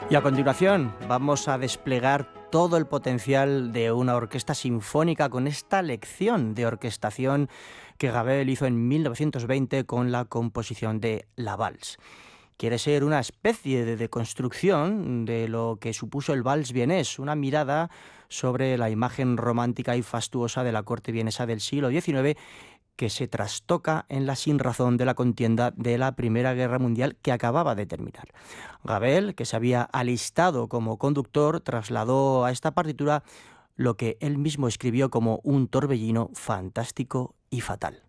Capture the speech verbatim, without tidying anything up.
Y a continuación vamos a desplegar todo el potencial de una orquesta sinfónica con esta lección de orquestación que Ravel hizo en mil novecientos veinte con la composición de La Valse. Quiere ser una especie de deconstrucción de lo que supuso el vals vienés, una mirada sobre la imagen romántica y fastuosa de la corte vienesa del siglo diecinueve que se trastoca en la sinrazón de la contienda de la Primera Guerra Mundial que acababa de terminar. Ravel, que se había alistado como conductor, trasladó a esta partitura lo que él mismo escribió como un torbellino fantástico y fatal.